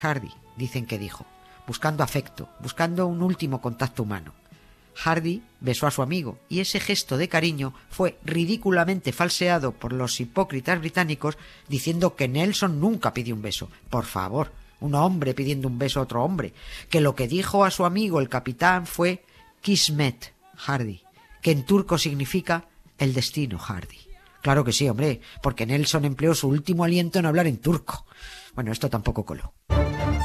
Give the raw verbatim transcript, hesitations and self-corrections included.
Hardy, dicen que dijo, buscando afecto, buscando un último contacto humano. Hardy besó a su amigo y ese gesto de cariño fue ridículamente falseado por los hipócritas británicos diciendo que Nelson nunca pidió un beso. Por favor, un hombre pidiendo un beso a otro hombre. Que lo que dijo a su amigo el capitán fue Kismet, Hardy, que en turco significa el destino, Hardy. Claro que sí, hombre, porque Nelson empleó su último aliento en hablar en turco. Bueno, esto tampoco coló.